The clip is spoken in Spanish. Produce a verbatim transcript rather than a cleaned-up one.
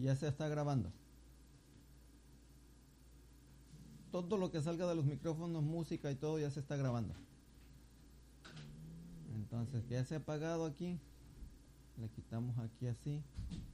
ya se está grabando. Todo lo que salga de los micrófonos, música y todo ya se está grabando. Entonces ya se ha apagado aquí. Le quitamos aquí así.